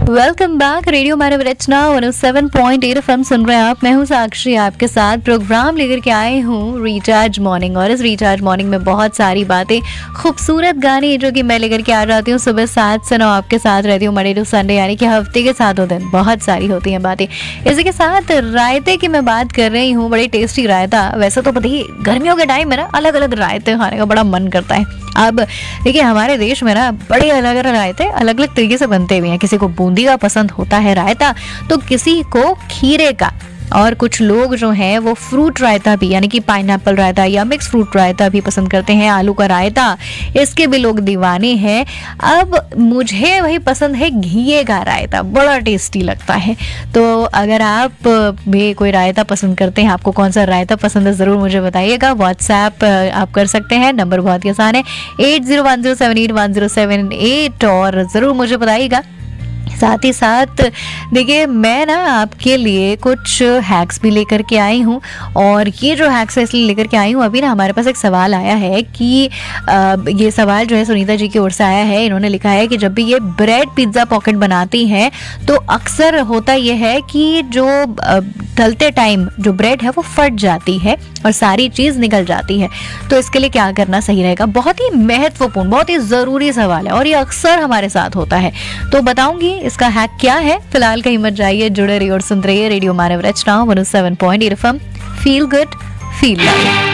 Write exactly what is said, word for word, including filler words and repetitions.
Welcome back. Radio मानव रचना one O seven point eight F M सुन रहे हैं आप। मैं हूं साक्षी, आपके साथ प्रोग्राम लेकर के आए हूं रिचार्ज मॉर्निंग। और इस रिचार्ज मॉर्निंग में बहुत सारी बातें, खूबसूरत गाने जो कि मैं लेकर के आ जाती हूँ सुबह सात से नौ आपके साथ रहती हूँ मंडे टू संडे, यानी कि हफ्ते के सातों दिन बहुत सारी होती हैं बातें। इसी के साथ रायते की मैं बात कर रही हूँ, बड़ी टेस्टी रायता। वैसे तो पता ही गर्मियों के टाइम में ना अलग अलग रायते खाने का बड़ा मन करता है। अब देखिए हमारे देश में ना बड़े अलग अलग रायते अलग अलग तरीके से बनते हुए हैं। किसी को बूंदी का पसंद होता है रायता, तो किसी को खीरे का, और कुछ लोग जो हैं वो फ्रूट रायता भी, यानी कि पाइनएप्पल रायता या मिक्स फ्रूट रायता भी पसंद करते हैं। आलू का रायता, इसके भी लोग दीवाने हैं। अब मुझे वही पसंद है घिये का रायता, बड़ा टेस्टी लगता है। तो अगर आप भी कोई रायता पसंद करते हैं, आपको कौन सा रायता पसंद है, ज़रूर मुझे बताइएगा। व्हाट्सएप आप कर सकते हैं, नंबर बहुत ही आसान है, eight zero one zero seven eight one zero seven eight, और ज़रूर मुझे बताइएगा। साथ ही साथ देखिए मैं ना आपके लिए कुछ हैक्स भी लेकर के आई हूँ, और ये जो हैक्स है इसलिए लेकर के आई हूँ, अभी ना हमारे पास एक सवाल आया है कि आ, ये सवाल जो है सुनीता जी की ओर से आया है। इन्होंने लिखा है कि जब भी ये ब्रेड पिज्ज़ा पॉकेट बनाती हैं तो अक्सर होता ये है कि जो तलते टाइम जो ब्रेड है वो फट जाती है और सारी चीज़ निकल जाती है। तो इसके लिए क्या करना सही रहेगा? बहुत ही महत्वपूर्ण, बहुत ही ज़रूरी सवाल है और ये अक्सर हमारे साथ होता है, तो बताऊंगी इसका हैक क्या है। फिलहाल कहीं मत जाइए, जुड़े रहिए और सुनते रहिए रेडियो मानव रचना one O seven point eight F M. Feel good, feel live.